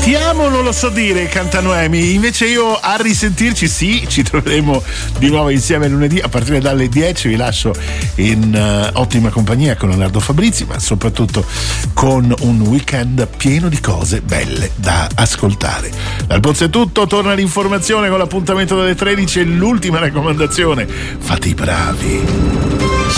Ti amo, non lo so dire, canta Noemi. Invece io, a risentirci, sì, ci troveremo di nuovo insieme lunedì a partire dalle 10. Vi lascio in ottima compagnia con Leonardo Fabrizi, ma soprattutto con un weekend pieno di cose belle da ascoltare. Dal Pozzo è tutto, torna l'informazione con l'appuntamento dalle 13 e l'ultima raccomandazione: fate i bravi.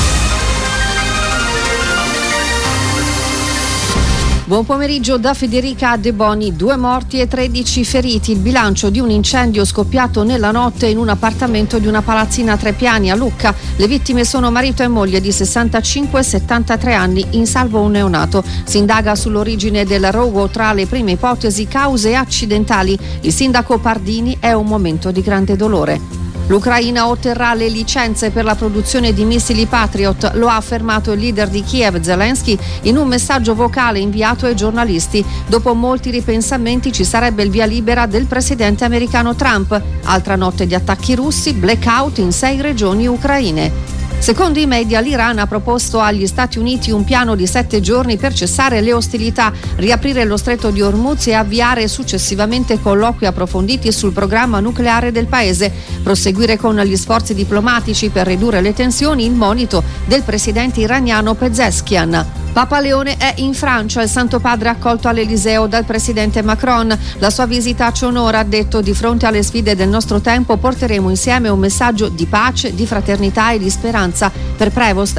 Buon pomeriggio da Federica De Boni. 2 morti e 13 feriti. Il bilancio di un incendio scoppiato nella notte in un appartamento di una palazzina a 3 piani a Lucca. Le vittime sono marito e moglie di 65 e 73 anni, in salvo un neonato. Si indaga sull'origine del rogo, tra le prime ipotesi cause accidentali. Il sindaco Pardini: è un momento di grande dolore. L'Ucraina otterrà le licenze per la produzione di missili Patriot, lo ha affermato il leader di Kiev Zelensky in un messaggio vocale inviato ai giornalisti. Dopo molti ripensamenti ci sarebbe il via libera del presidente americano Trump. Altra notte di attacchi russi, blackout in 6 regioni ucraine. Secondo i media, l'Iran ha proposto agli Stati Uniti un piano di 7 giorni per cessare le ostilità, riaprire lo stretto di Hormuz e avviare successivamente colloqui approfonditi sul programma nucleare del paese. Proseguire con gli sforzi diplomatici per ridurre le tensioni, il monito del presidente iraniano Pezeshkian. Papa Leone è in Francia, il Santo Padre accolto all'Eliseo dal presidente Macron. La sua visita ci onora, ha detto: di fronte alle sfide del nostro tempo porteremo insieme un messaggio di pace, di fraternità e di speranza. Per Prevost